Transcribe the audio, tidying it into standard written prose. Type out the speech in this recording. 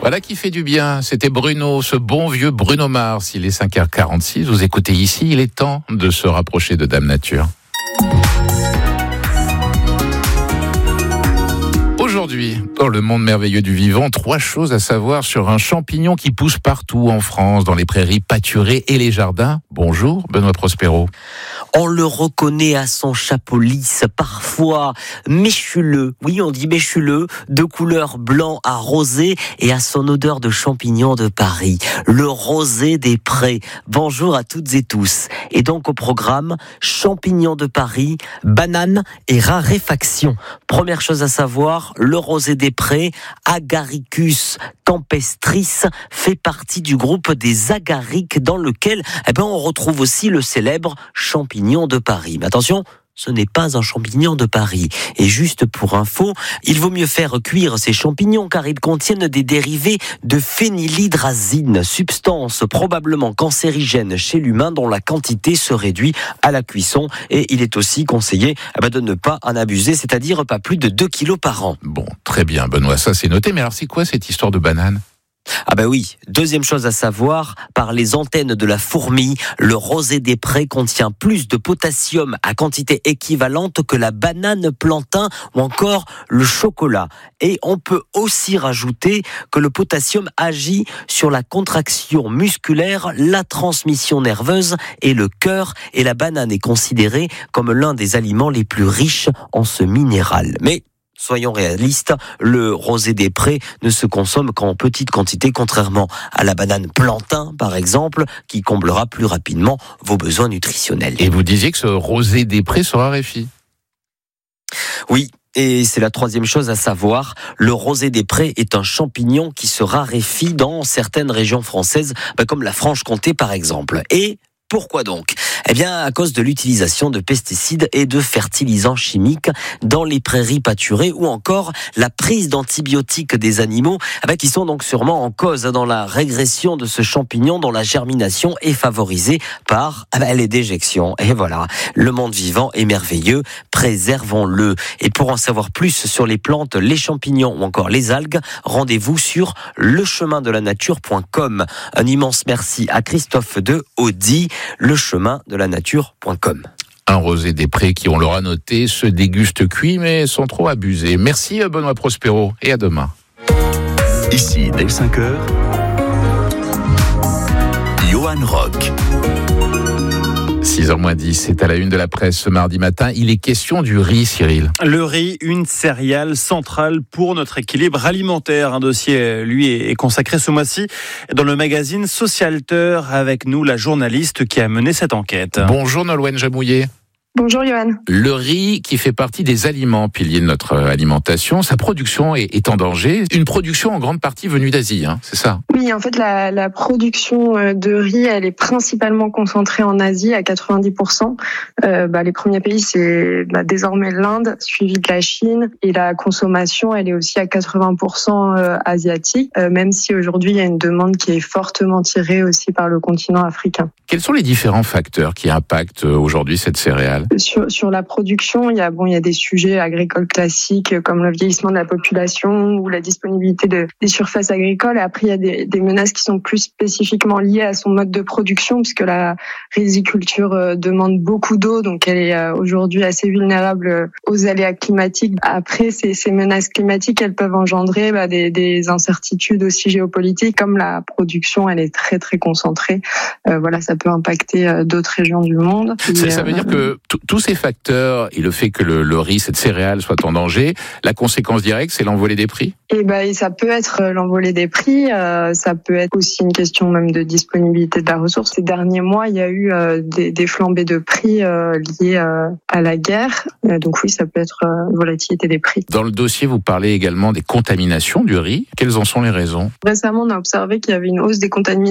Voilà qui fait du bien. C'était Bruno, ce bon vieux Bruno Mars. Il est 5h46. Vous écoutez ici. Il est temps de se rapprocher de Dame Nature. Aujourd'hui, dans le monde merveilleux du vivant, 3 choses à savoir sur un champignon qui pousse partout en France, dans les prairies pâturées et les jardins. Bonjour, Benoît Prospero. On le reconnaît à son chapeau lisse, parfois méchuleux. Oui, on dit méchuleux, de couleur blanc à rosé et à son odeur de champignon de Paris. Le rosé des prés. Bonjour à toutes et tous. Et donc au programme, champignons de Paris, bananes et raréfaction. Première chose à savoir, le rosé des prés, Agaricus campestris, fait partie du groupe des agariques dans lequel on retrouve aussi le célèbre champignon de Paris. Mais attention, ce n'est pas un champignon de Paris. Et juste pour info, il vaut mieux faire cuire ces champignons car ils contiennent des dérivés de phénylhydrazine, substance probablement cancérigène chez l'humain dont la quantité se réduit à la cuisson. Et il est aussi conseillé de ne pas en abuser, c'est-à-dire pas plus de 2 kilos par an. Bon, très bien Benoît, ça c'est noté. Mais alors c'est quoi cette histoire de banane ? Oui, deuxième chose à savoir, par les antennes de la fourmi, le rosé des prés contient plus de potassium à quantité équivalente que la banane plantain ou encore le chocolat. Et on peut aussi rajouter que le potassium agit sur la contraction musculaire, la transmission nerveuse et le cœur. Et la banane est considérée comme l'un des aliments les plus riches en ce minéral. Mais soyons réalistes, le rosé des prés ne se consomme qu'en petite quantité, contrairement à la banane plantain, par exemple, qui comblera plus rapidement vos besoins nutritionnels. Et vous disiez que ce rosé des prés se raréfie ? Oui. Et c'est la troisième chose à savoir, le rosé des prés est un champignon qui se raréfie dans certaines régions françaises, comme la Franche-Comté par exemple. Et pourquoi donc ? À cause de l'utilisation de pesticides et de fertilisants chimiques dans les prairies pâturées ou encore la prise d'antibiotiques des animaux qui sont donc sûrement en cause dans la régression de ce champignon dont la germination est favorisée par les déjections. Et voilà, le monde vivant est merveilleux, préservons-le. Et pour en savoir plus sur les plantes, les champignons ou encore les algues, rendez-vous sur lechemindelaNature.com. Un immense merci à Christophe de Audy, lechemindelaNature.com. Un rosé des prés qui, on l'aura noté, se déguste cuit mais sans trop abuser. Merci Benoît Prospero et à demain. Ici, dès 5h, Johan Rock. 6h-10, c'est à la une de la presse ce mardi matin. Il est question du riz, Cyril. Le riz, une céréale centrale pour notre équilibre alimentaire. Un dossier, lui, est consacré ce mois-ci dans le magazine Socialteur. Avec nous, la journaliste qui a mené cette enquête. Bonjour Nolwenn Jamouillet. Bonjour Johan. Le riz qui fait partie des aliments piliers de notre alimentation, sa production est en danger. Une production en grande partie venue d'Asie, c'est ça ? Oui, en fait la production de riz, elle est principalement concentrée en Asie à 90%. Les premiers pays, c'est désormais l'Inde, suivi de la Chine. Et la consommation, elle est aussi à 80% asiatique, même si aujourd'hui il y a une demande qui est fortement tirée aussi par le continent africain. Quels sont les différents facteurs qui impactent aujourd'hui cette céréale ? Sur la production, il y a des sujets agricoles classiques comme le vieillissement de la population ou la disponibilité des surfaces agricoles. Et après, il y a des menaces qui sont plus spécifiquement liées à son mode de production, puisque la riziculture demande beaucoup d'eau, donc elle est aujourd'hui assez vulnérable aux aléas climatiques. Après, ces menaces climatiques, elles peuvent engendrer des incertitudes aussi géopolitiques, comme la production, elle est très très concentrée. Ça peut impacter d'autres régions du monde. Ça veut dire que tous ces facteurs et le fait que le riz, cette céréale, soit en danger, la conséquence directe, c'est l'envolée des prix ? Et ça peut être l'envolée des prix, ça peut être aussi une question même de disponibilité de la ressource. Ces derniers mois, il y a eu des flambées de prix liées à la guerre. Donc oui, ça peut être volatilité des prix. Dans le dossier, vous parlez également des contaminations du riz. Quelles en sont les raisons ? Récemment, on a observé qu'il y avait une hausse des contaminations